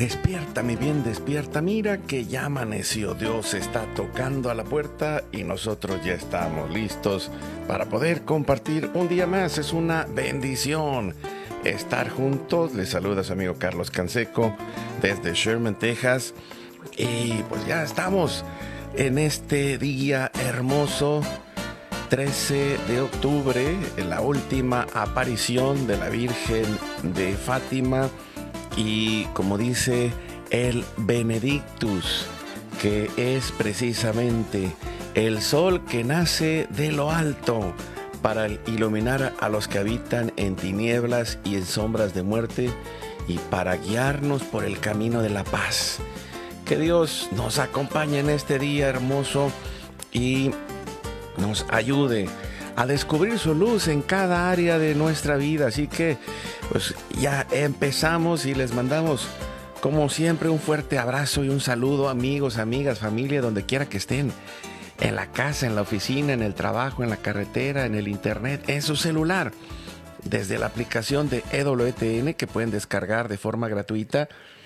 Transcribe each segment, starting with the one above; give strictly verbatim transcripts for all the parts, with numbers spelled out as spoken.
Despierta, mi bien, despierta. Mira que ya amaneció. Dios está tocando a la puerta y nosotros ya estamos listos para poder compartir un día más. Es una bendición estar juntos. Les saluda su amigo Carlos Canseco desde Sherman, Texas. Y pues ya estamos en este día hermoso, trece de octubre, en la última aparición de la Virgen de Fátima. Y como dice el Benedictus, que es precisamente el sol que nace de lo alto para iluminar a los que habitan en tinieblas y en sombras de muerte y para guiarnos por el camino de la paz. Que Dios nos acompañe en este día hermoso y nos ayude a descubrir su luz en cada área de nuestra vida. Así que pues ya empezamos y les mandamos como siempre un fuerte abrazo y un saludo, amigos, amigas, familia, donde quiera que estén, en la casa, en la oficina, en el trabajo, en la carretera, en el internet, en su celular, desde la aplicación de E W T N que pueden descargar de forma gratuita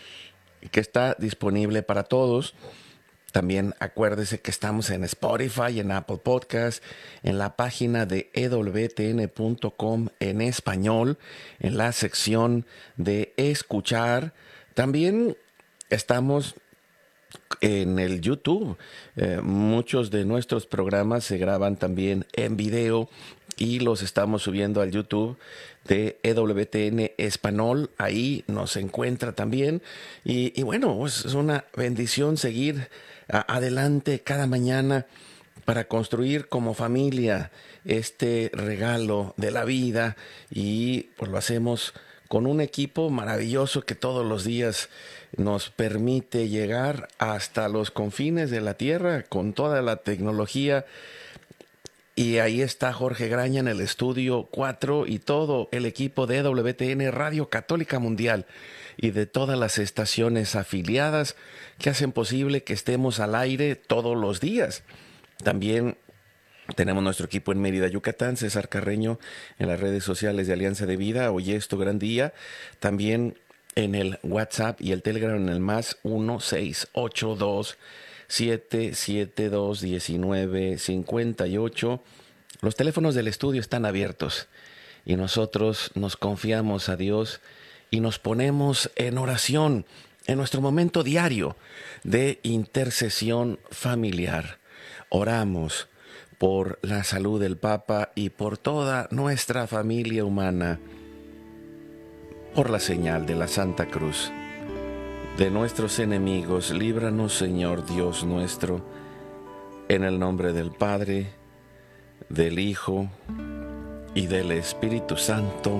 y que está disponible para todos. También acuérdese que estamos en Spotify, en Apple Podcast, en la página de E W T N punto com en español, en la sección de escuchar. También estamos en el YouTube. Eh, muchos de nuestros programas se graban también en video y los estamos subiendo al YouTube de E W T N Español. Ahí nos encuentra también. Y, y bueno, es una bendición seguir adelante cada mañana para construir como familia este regalo de la vida, y pues lo hacemos con un equipo maravilloso que todos los días nos permite llegar hasta los confines de la tierra con toda la tecnología. Y ahí está Jorge Graña en el estudio cuatro y todo el equipo de E W T N Radio Católica Mundial y de todas las estaciones afiliadas que hacen posible que estemos al aire todos los días. También tenemos nuestro equipo en Mérida, Yucatán, César Carreño en las redes sociales de Alianza de Vida. Hoy es tu gran día. También en el WhatsApp y el Telegram en el más uno seis ocho dos siete siete dos uno nueve cinco ocho. Los teléfonos del estudio están abiertos y nosotros nos confiamos a Dios y nos ponemos en oración en nuestro momento diario de intercesión familiar. Oramos por la salud del Papa y por toda nuestra familia humana, por la señal de la Santa Cruz. De nuestros enemigos, líbranos, Señor Dios nuestro, en el nombre del Padre, del Hijo y del Espíritu Santo.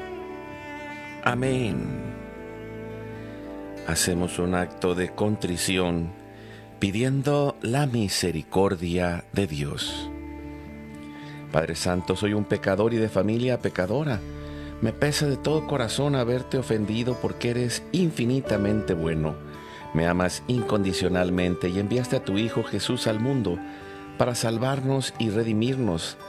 Amén. Hacemos un acto de contrición pidiendo la misericordia de Dios. Padre Santo, soy un pecador y de familia pecadora. Me pesa de todo corazón haberte ofendido porque eres infinitamente bueno. Me amas incondicionalmente y enviaste a tu Hijo Jesús al mundo para salvarnos y redimirnos